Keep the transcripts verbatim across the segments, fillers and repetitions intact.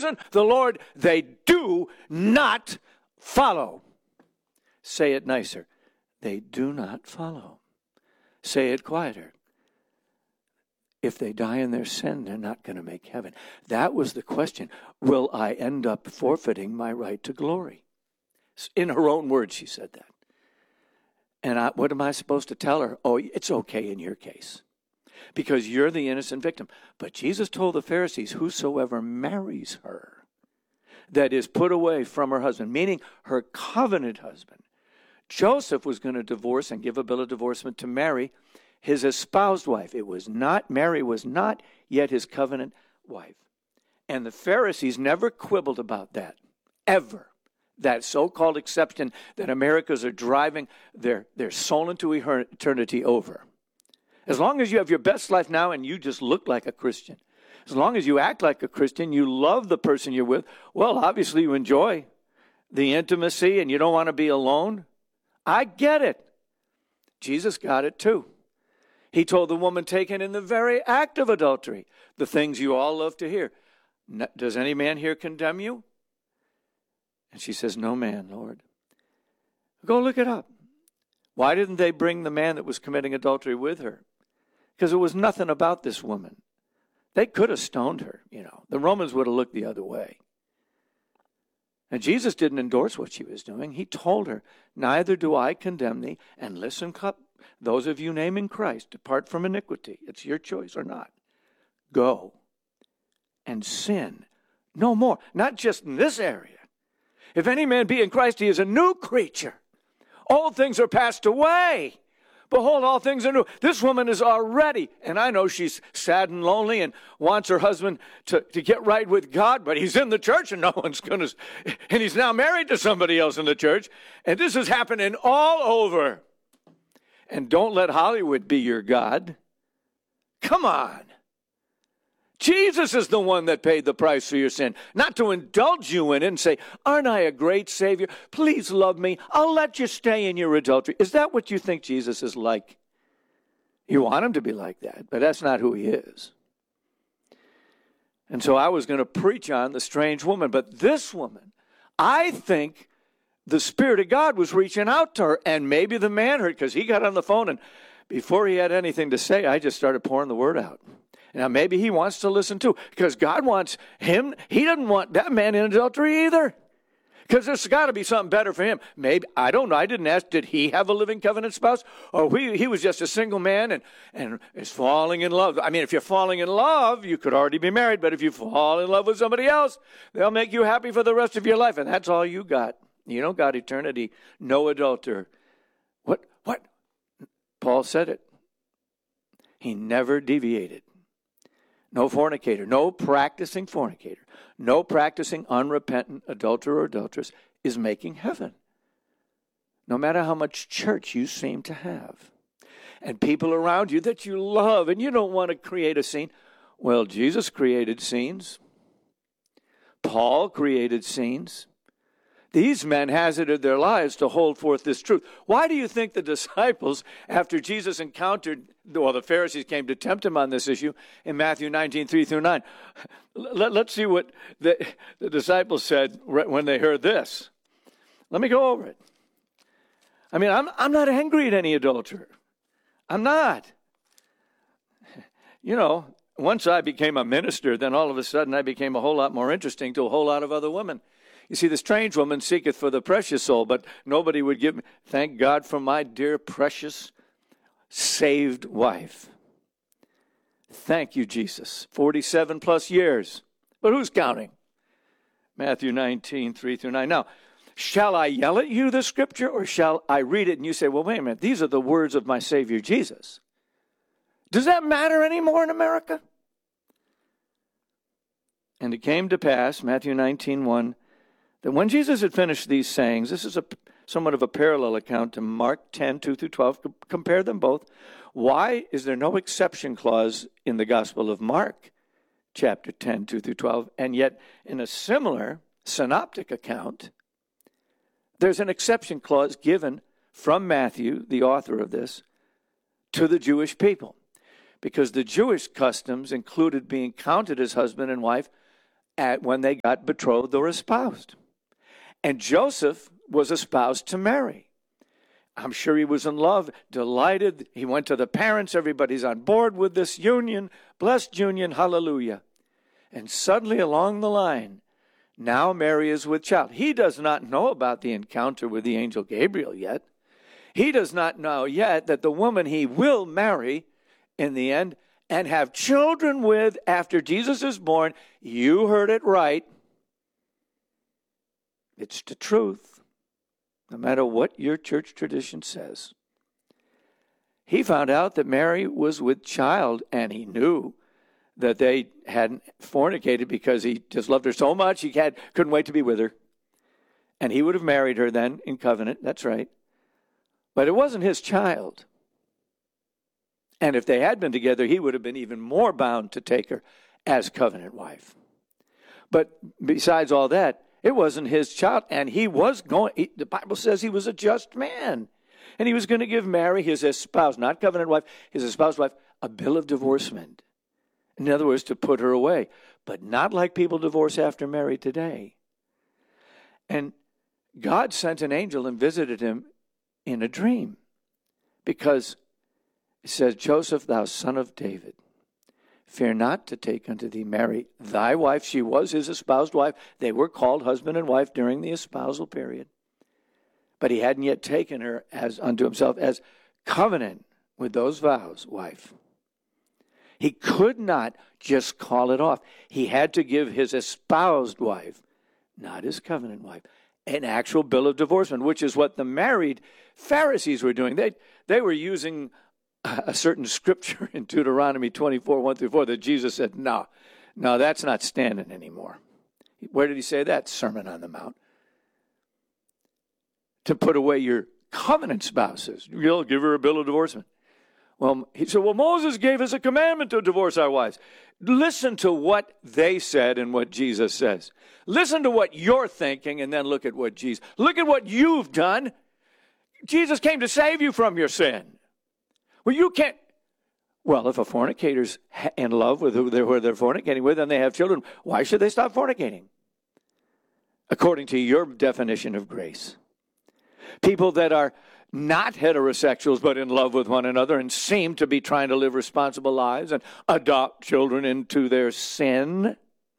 praising the Lord, they do not follow. Say it nicer. They do not follow. Say it quieter. If they die in their sin, they're not going to make heaven. That was the question. Will I end up forfeiting my right to glory? In her own words, she said that. And I, what am I supposed to tell her? Oh, it's okay in your case, because you're the innocent victim. But Jesus told the Pharisees, whosoever marries her, that is put away from her husband, meaning her covenant husband. Joseph was going to divorce and give a bill of divorcement to Mary, his espoused wife. It was not, Mary was not yet his covenant wife. And the Pharisees never quibbled about that, ever. That so-called exception that Americans are driving their, their soul into eternity over. As long as you have your best life now and you just look like a Christian, as long as you act like a Christian, you love the person you're with, well, obviously you enjoy the intimacy and you don't want to be alone. I get it. Jesus got it too. He told the woman taken in the very act of adultery, the things you all love to hear. Does any man here condemn you? And she says, no man, Lord. Go look it up. Why didn't they bring the man that was committing adultery with her? Because it was nothing about this woman. They could have stoned her, you know. The Romans would have looked the other way. And Jesus didn't endorse what she was doing. He told her, neither do I condemn thee. And listen, those of you naming Christ, depart from iniquity. It's your choice or not. Go and sin no more. Not just in this area. If any man be in Christ, he is a new creature. Old things are passed away. Behold, all things are new. This woman is already, and I know she's sad and lonely and wants her husband to, to get right with God, but he's in the church and no one's going to, and he's now married to somebody else in the church. And this is happening all over. And don't let Hollywood be your God. Come on. Jesus is the one that paid the price for your sin, not to indulge you in it and say, aren't I a great Savior? Please love me. I'll let you stay in your adultery. Is that what you think Jesus is like? You want him to be like that, but that's not who he is. And so I was going to preach on the strange woman, but this woman, I think the Spirit of God was reaching out to her, and maybe the man heard, because he got on the phone, and before he had anything to say, I just started pouring the word out. Now, maybe he wants to listen too, because God wants him. He doesn't want that man in adultery either, because there's got to be something better for him. Maybe, I don't know. I didn't ask, did he have a living covenant spouse? Or he, he was just a single man and, and is falling in love. I mean, if you're falling in love, you could already be married. But if you fall in love with somebody else, they'll make you happy for the rest of your life. And that's all you got. You don't got eternity. No adulterer. What? What? Paul said it. He never deviated. No fornicator, no practicing fornicator, no practicing unrepentant adulterer or adulteress is making heaven. No matter how much church you seem to have. And people around you that you love and you don't want to create a scene. Well, Jesus created scenes. Paul created scenes. These men hazarded their lives to hold forth this truth. Why do you think the disciples, after Jesus encountered, well, the Pharisees came to tempt him on this issue in Matthew nineteen, three through nine. Let, let's see what the, the disciples said when they heard this. Let me go over it. I mean, I'm, I'm not angry at any adulterer. I'm not. You know, once I became a minister, then all of a sudden I became a whole lot more interesting to a whole lot of other women. You see, the strange woman seeketh for the precious soul, but nobody would give me. Thank God for my dear, precious, saved wife. Thank you, Jesus. forty-seven plus years. But who's counting? Matthew nineteen, three through nine. Now, shall I yell at you the scripture, or shall I read it and you say, well, wait a minute, these are the words of my Savior Jesus. Does that matter anymore in America? And it came to pass, Matthew nineteen, one, that when Jesus had finished these sayings, this is a somewhat of a parallel account to Mark ten, two through twelve. Compare them both. Why is there no exception clause in the Gospel of Mark, chapter ten, two through twelve, and yet in a similar synoptic account, there's an exception clause given from Matthew, the author of this, to the Jewish people, because the Jewish customs included being counted as husband and wife at when they got betrothed or espoused. And Joseph was espoused to Mary. I'm sure he was in love, delighted. He went to the parents. Everybody's on board with this union. Blessed union, hallelujah. And suddenly along the line, now Mary is with child. He does not know about the encounter with the angel Gabriel yet. He does not know yet that the woman he will marry in the end and have children with after Jesus is born, you heard it right. It's the truth, no matter what your church tradition says. He found out that Mary was with child, and he knew that they hadn't fornicated because he just loved her so much he had, couldn't wait to be with her. And he would have married her then in covenant, that's right. But it wasn't his child. And if they had been together, he would have been even more bound to take her as covenant wife. But besides all that, it wasn't his child, and he was going, he, the Bible says he was a just man. And he was going to give Mary, his espoused, not covenant wife, his espoused wife, a bill of divorcement. In other words, to put her away. But not like people divorce after married today. And God sent an angel and visited him in a dream. Because it says, Joseph, thou son of David, fear not to take unto thee Mary, thy wife. She was his espoused wife. They were called husband and wife during the espousal period. But he hadn't yet taken her as unto himself as covenant with those vows, wife. He could not just call it off. He had to give his espoused wife, not his covenant wife, an actual bill of divorcement, which is what the married Pharisees were doing. They, they were using a certain scripture in Deuteronomy twenty-four, one through four, that Jesus said, no, no, that's not standing anymore. Where did he say that? Sermon on the Mount. To put away your covenant spouses. You'll give her a bill of divorcement. Well, he said, well, Moses gave us a commandment to divorce our wives. Listen to what they said and what Jesus says. Listen to what you're thinking and then look at what Jesus, look at what you've done. Jesus came to save you from your sin. Well, you can't. Well, if a fornicator's in love with who they're, who they're fornicating with and they have children, why should they stop fornicating? According to your definition of grace. People that are not heterosexuals but in love with one another and seem to be trying to live responsible lives and adopt children into their sin.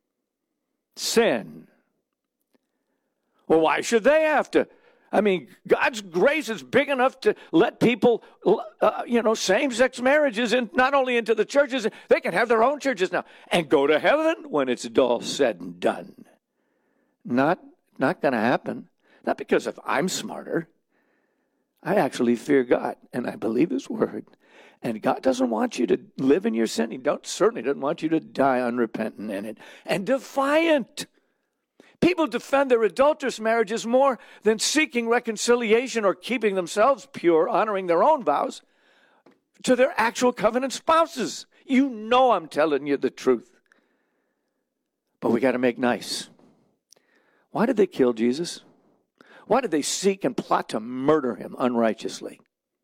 Sin. Well, why should they have to? I mean, God's grace is big enough to let people, uh, you know, same-sex marriages in, not only into the churches, they can have their own churches now and go to heaven when it's all said and done. Not, not going to happen. Not because if I'm smarter. I actually fear God, and I believe his word. And God doesn't want you to live in your sin. He don't, certainly doesn't want you to die unrepentant in it and defiant. People defend their adulterous marriages more than seeking reconciliation or keeping themselves pure, honoring their own vows to their actual covenant spouses. You know I'm telling you the truth. But we got to make nice. Why did they kill Jesus? Why did they seek and plot to murder him unrighteously?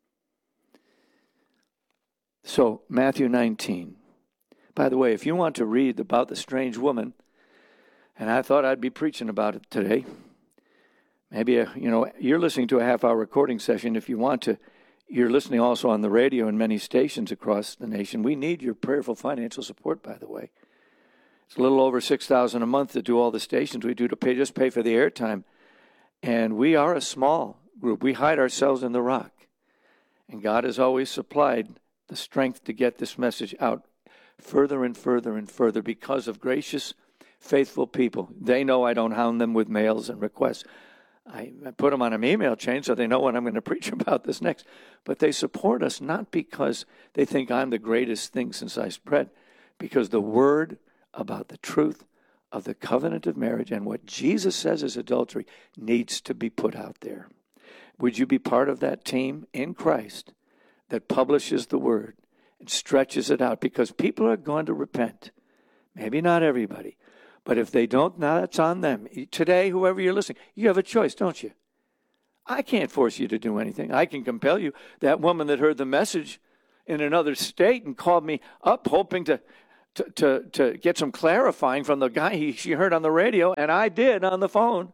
So, Matthew nineteen. By the way, if you want to read about the strange woman, and I thought I'd be preaching about it today. Maybe, a, you know, you're listening to a half-hour recording session. If you want to, you're listening also on the radio in many stations across the nation. We need your prayerful financial support, by the way. It's a little over six thousand dollars a month to do all the stations we do to pay, just pay for the airtime. And we are a small group. We hide ourselves in the rock. And God has always supplied the strength to get this message out further and further and further because of gracious, faithful people. They know I don't hound them with mails and requests. I, I put them on an email chain so they know when I'm going to preach about this next. But they support us not because they think I'm the greatest thing since sliced bread, because the word about the truth of the covenant of marriage and what Jesus says is adultery needs to be put out there. Would you be part of that team in Christ that publishes the word and stretches it out? Because people are going to repent. Maybe not everybody. But if they don't, now that's on them. Today, whoever you're listening, you have a choice, don't you? I can't force you to do anything. I can compel you. That woman that heard the message in another state and called me up hoping to to, to, to get some clarifying from the guy he, she heard on the radio, and I did on the phone.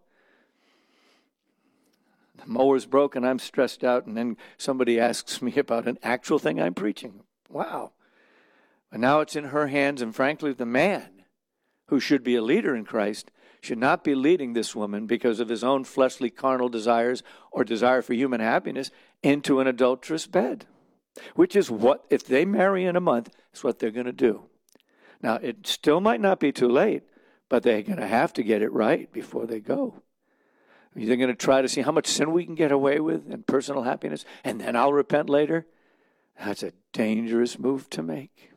The mower's broken, I'm stressed out, and then somebody asks me about an actual thing I'm preaching. Wow. And now it's in her hands, and frankly, the man who should be a leader in Christ should not be leading this woman because of his own fleshly carnal desires or desire for human happiness into an adulterous bed, which is what, if they marry in a month, is what they're going to do. Now, it still might not be too late, but they're going to have to get it right before they go. They're going to try to see how much sin we can get away with and personal happiness, and then I'll repent later. That's a dangerous move to make.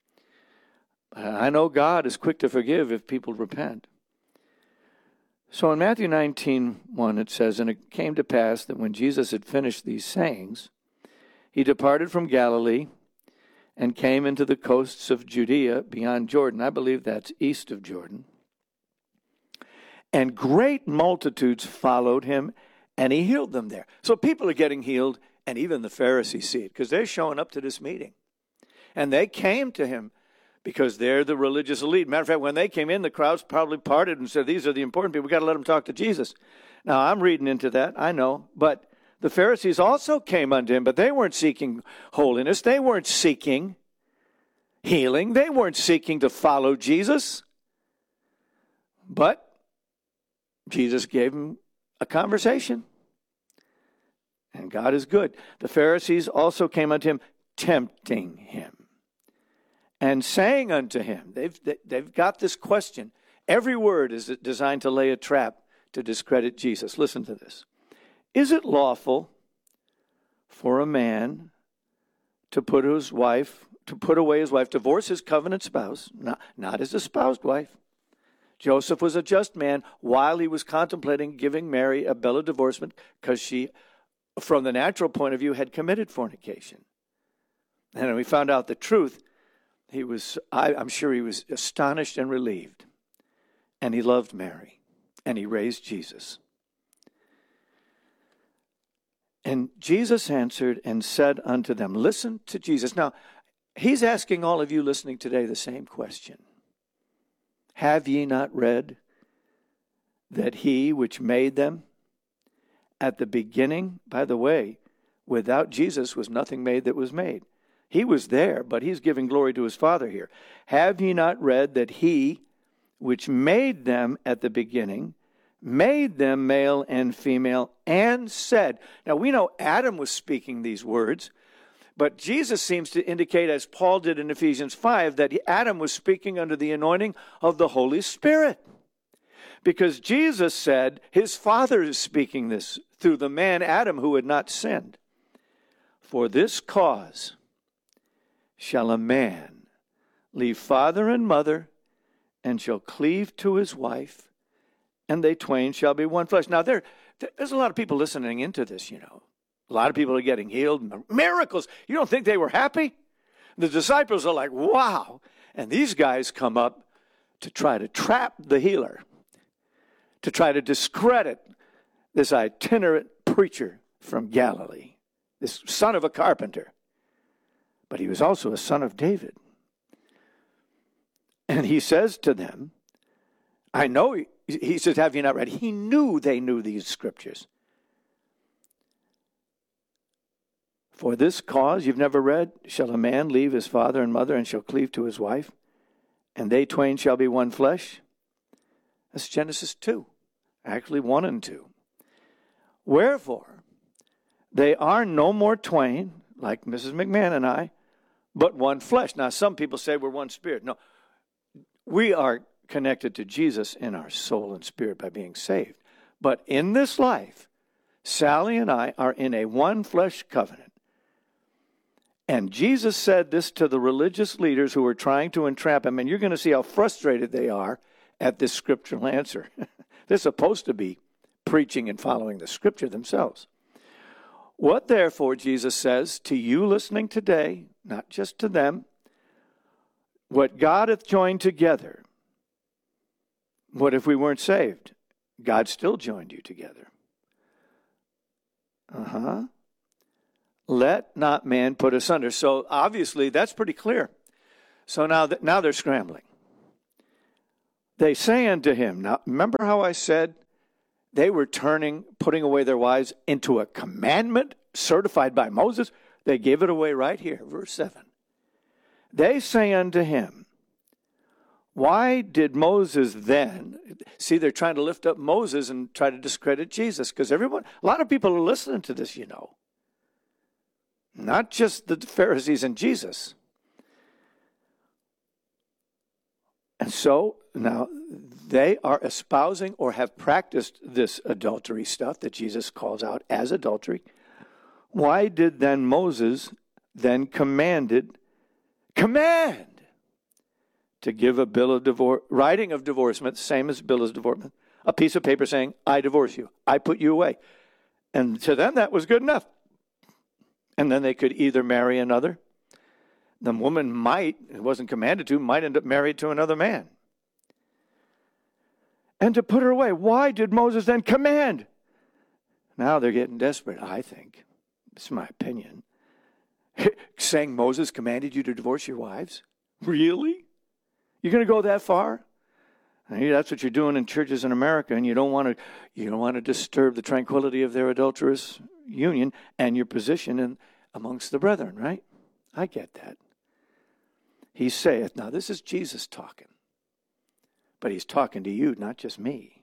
I know God is quick to forgive if people repent. So in Matthew nineteen one, it says, "And it came to pass that when Jesus had finished these sayings, he departed from Galilee and came into the coasts of Judea beyond Jordan." I believe that's east of Jordan. "And great multitudes followed him, and he healed them there." So people are getting healed, and even the Pharisees see it, because they're showing up to this meeting. And they came to him because they're the religious elite. Matter of fact, when they came in, the crowds probably parted and said, "These are the important people. We've got to let them talk to Jesus." Now, I'm reading into that, I know. But the Pharisees also came unto him, but they weren't seeking holiness. They weren't seeking healing. They weren't seeking to follow Jesus. But Jesus gave them a conversation. And God is good. The Pharisees also came unto him, tempting him, and saying unto him, they've, they've got this question. Every word is designed to lay a trap to discredit Jesus. Listen to this. "Is it lawful for a man to put his wife, to put away his wife, divorce his covenant spouse, not, not his espoused wife? Joseph was a just man while he was contemplating giving Mary a bill of divorcement because she, from the natural point of view, had committed fornication." And when we found out the truth, he was, I, I'm sure he was astonished and relieved. And he loved Mary. And he raised Jesus. "And Jesus answered and said unto them," listen to Jesus. Now, he's asking all of you listening today the same question. "Have ye not read that he which made them at the beginning," by the way, without Jesus was nothing made that was made. He was there, but he's giving glory to his Father here. "Have ye not read that he which made them at the beginning made them male and female, and said..." Now we know Adam was speaking these words, but Jesus seems to indicate, as Paul did in Ephesians five, that Adam was speaking under the anointing of the Holy Spirit. Because Jesus said his Father is speaking this through the man Adam who had not sinned. "For this cause shall a man leave father and mother, and shall cleave to his wife, and they twain shall be one flesh." Now, there, there's a lot of people listening into this, you know. A lot of people are getting healed. Miracles. You don't think they were happy? The disciples are like, wow. And these guys come up to try to trap the healer, to try to discredit this itinerant preacher from Galilee, this son of a carpenter. But he was also a son of David. And he says to them, I know, he, he says, "Have you not read?" He knew they knew these scriptures. "For this cause," you've never read, "shall a man leave his father and mother, and shall cleave to his wife, and they twain shall be one flesh." That's Genesis two, actually one and two. "Wherefore, they are no more twain," like Missus McMahon and I, "but one flesh." Now, some people say we're one spirit. No, we are connected to Jesus in our soul and spirit by being saved. But in this life, Sally and I are in a one flesh covenant. And Jesus said this to the religious leaders who were trying to entrap him, and you're going to see how frustrated they are at this scriptural answer. They're supposed to be preaching and following the scripture themselves. "What therefore," Jesus says to you listening today, not just to them, "what God hath joined together." What if we weren't saved? God still joined you together. Uh-huh. "Let not man put asunder." So obviously that's pretty clear. So now, th- now they're scrambling. They say unto him, now remember how I said they were turning, putting away their wives into a commandment certified by Moses? They gave it away right here, verse seven. They say unto him, why did Moses then, see, they're trying to lift up Moses and try to discredit Jesus, because everyone, a lot of people are listening to this, you know. Not just the Pharisees and Jesus. And so now they are espousing or have practiced this adultery stuff that Jesus calls out as adultery. Why did then Moses then commanded, command to give a bill of divorce, writing of divorcement, same as bill of divorcement, a piece of paper saying, I divorce you, I put you away. And to them that was good enough. And then they could either marry another. The woman might, it wasn't commanded to, might end up married to another man. And to put her away. Why did Moses then command? Now they're getting desperate, I think. It's my opinion. Saying Moses commanded you to divorce your wives? Really? You're going to go that far? And that's what you're doing in churches in America, and you don't want to you don't want to disturb the tranquility of their adulterous union and your position in amongst the brethren, right? I get that. He saith, now this is Jesus talking, but he's talking to you, not just me.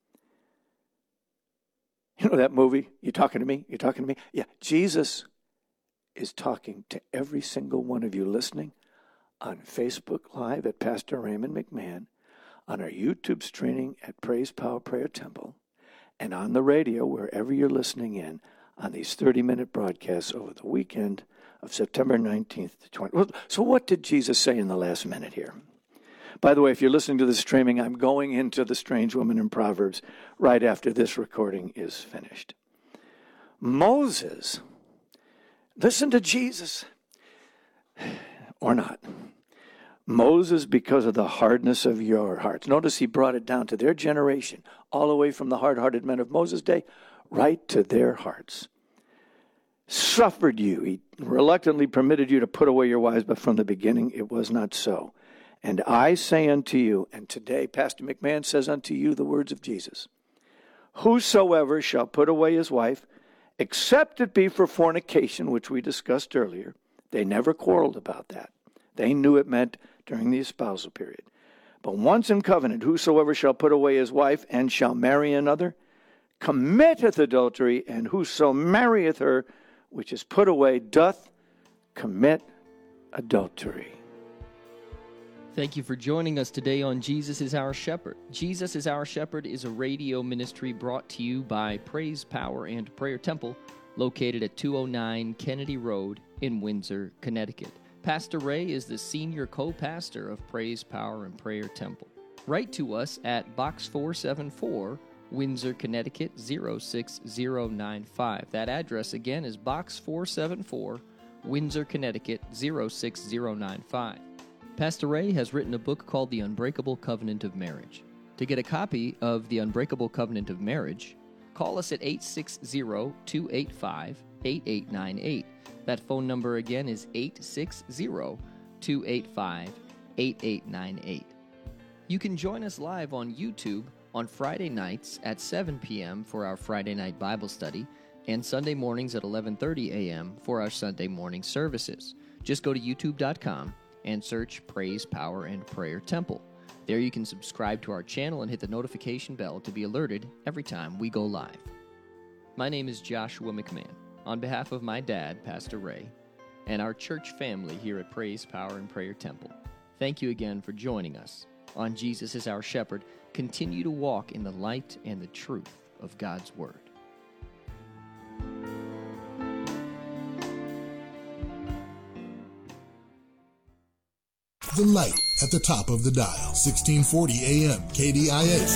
You know that movie, You Talking to Me? You Talking to Me? Yeah, Jesus is talking to every single one of you listening on Facebook Live at Pastor Raymond McMahon, on our YouTube streaming at Praise Power Prayer Temple, and on the radio wherever you're listening in on these thirty-minute broadcasts over the weekend of September nineteenth to twentieth. So what did Jesus say in the last minute here? By the way, if you're listening to this streaming, I'm going into the strange woman in Proverbs right after this recording is finished. Moses, listen to Jesus, or not. Moses, because of the hardness of your hearts. Notice he brought it down to their generation, all the way from the hard-hearted men of Moses' day, right to their hearts. Suffered you. He reluctantly permitted you to put away your wives, but from the beginning it was not so. And I say unto you, and today Pastor McMahon says unto you the words of Jesus, whosoever shall put away his wife, except it be for fornication, which we discussed earlier. They never quarreled about that. They knew it meant during the espousal period. But once in covenant, whosoever shall put away his wife and shall marry another, committeth adultery, and whoso marrieth her, which is put away, doth commit adultery. Thank you for joining us today on Jesus is Our Shepherd. Jesus is Our Shepherd is a radio ministry brought to you by Praise Power and Prayer Temple, located at two oh nine Kennedy Road in Windsor, Connecticut. Pastor Ray is the senior co-pastor of Praise Power and Prayer Temple. Write to us at Box four seventy-four, Windsor, Connecticut, zero six zero nine five. That address again is Box four seventy-four, Windsor, Connecticut, zero six zero nine five. Pastor Ray has written a book called The Unbreakable Covenant of Marriage. To get a copy of The Unbreakable Covenant of Marriage, call us at eight six zero, two eight five, eight eight nine eight. That phone number again is eight six zero, two eight five, eight eight nine eight. You can join us live on YouTube on Friday nights at seven p.m. for our Friday night Bible study and Sunday mornings at eleven thirty a.m. for our Sunday morning services. Just go to youtube dot com and search Praise, Power, and Prayer Temple. There you can subscribe to our channel and hit the notification bell to be alerted every time we go live. My name is Joshua McMahon. On behalf of my dad, Pastor Ray, and our church family here at Praise, Power, and Prayer Temple, thank you again for joining us on Jesus is Our Shepherd. Continue to walk in the light and the truth of God's Word. The light at the top of the dial, sixteen forty A M K D I A.